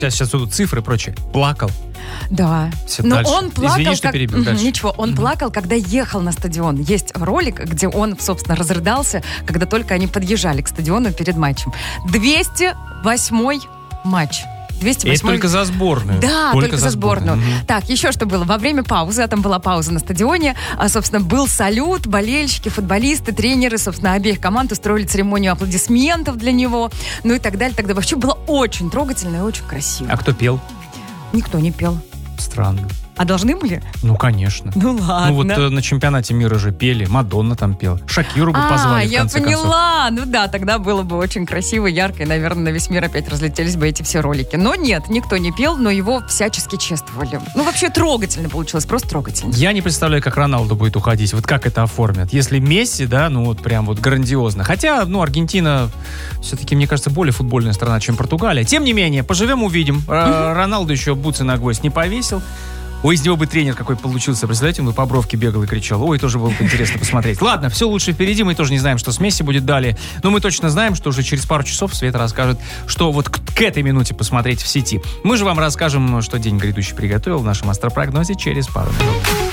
Сейчас будут цифры и прочее. Плакал. Да. Все, Но дальше. он плакал, Извини, что перебил. Дальше. Ничего, он плакал, когда ехал на стадион. Есть ролик, где он, собственно, разрыдался, когда только они подъезжали к стадиону перед матчем. 208-й матч. 208-й. Это только за сборную. Да, только за сборную. Так, еще что было? Во время паузы, а там была пауза на стадионе, собственно, был салют, болельщики, футболисты, тренеры, собственно, обеих команд устроили церемонию аплодисментов для него, ну и так далее. Тогда вообще было очень трогательно и очень красиво. А кто пел? Никто не пел. Странно. А должны были? Ну, конечно. Ну, ладно. Ну, вот на чемпионате мира же пели. Мадонна там пела. Шакиру бы позвали, в конце концов. Я поняла. Ну да, тогда было бы очень красиво, ярко, и, наверное, на весь мир опять разлетелись бы эти все ролики. Но нет, никто не пел, но его всячески чествовали. Ну, вообще трогательно получилось, просто трогательно. Я не представляю, как Роналду будет уходить. Вот как это оформят. Если Месси, да, ну вот прям вот грандиозно. Хотя, ну, Аргентина все-таки, мне кажется, более футбольная страна, чем Португалия. Тем не менее, поживем, увидим. Роналду еще бутсы на гвоздь не повесил. Ой, из него бы тренер какой получился. Представляете, он бы по бровке бегал и кричал. Ой, тоже было бы интересно посмотреть. Ладно, все лучше впереди. Мы тоже не знаем, что с Месси будет далее. Но мы точно знаем, что уже через пару часов Света расскажет, что вот к этой минуте посмотреть в сети. Мы же вам расскажем, что день грядущий приготовил в нашем астропрогнозе через пару минут.